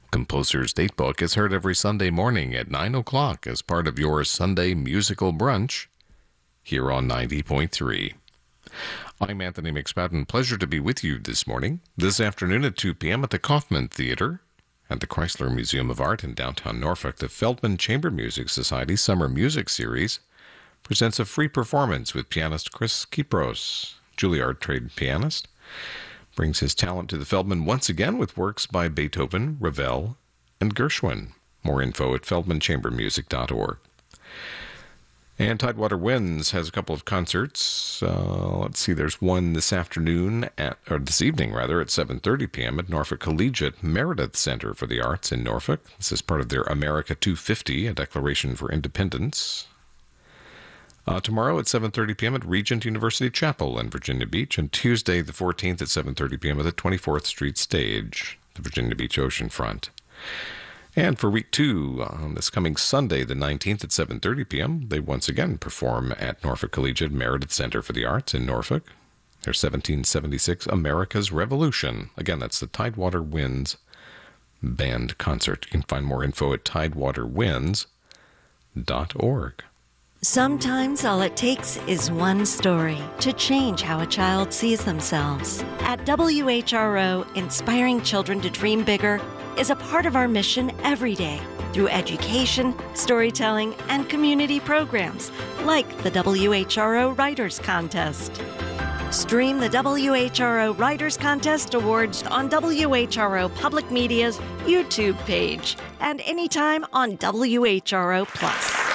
Composer's Datebook is heard every Sunday morning at 9 o'clock as part of your Sunday musical brunch here on 90.3. I'm Anthony McSpadden. Pleasure to be with you this morning. This afternoon at 2 p.m. at the Kaufman Theater at the Chrysler Museum of Art in downtown Norfolk, the Feldman Chamber Music Society Summer Music Series presents a free performance with pianist Chris Kipros. Juilliard trained pianist brings his talent to the Feldman once again with works by Beethoven, Ravel, and Gershwin. More info at feldmanchambermusic.org. And Tidewater Winds has a couple of concerts. Let's see, there's one this evening, at 7:30 p.m. at Norfolk Collegiate Meredith Center for the Arts in Norfolk. This is part of their America 250, a declaration for independence. Tomorrow at 7:30 p.m. at Regent University Chapel in Virginia Beach, and Tuesday the 14th at 7:30 p.m. at the 24th Street Stage, the Virginia Beach Oceanfront. And for week 2, this coming Sunday the 19th at 7:30 p.m., they once again perform at Norfolk Collegiate Meredith Center for the Arts in Norfolk. Their 1776 America's Revolution. Again, that's the Tidewater Winds Band Concert. You can find more info at tidewaterwinds.org. Sometimes all it takes is one story to change how a child sees themselves. At WHRO, inspiring children to dream bigger is a part of our mission every day through education, storytelling, and community programs like the WHRO Writers Contest. Stream the WHRO Writers Contest Awards on WHRO Public Media's YouTube page and anytime on WHRO Plus.